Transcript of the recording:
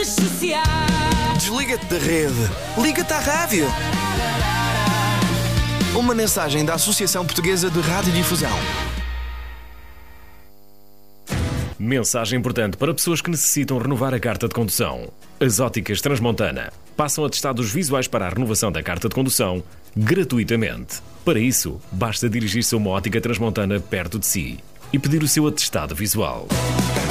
redes sociais. Desliga-te da rede. Liga-te à rádio. Uma mensagem da Associação Portuguesa de Radiodifusão. Mensagem importante para pessoas que necessitam renovar a carta de condução. As Óticas Transmontana passam atestados visuais para a renovação da carta de condução gratuitamente. Para isso, basta dirigir-se a uma ótica transmontana perto de si e pedir o seu atestado visual.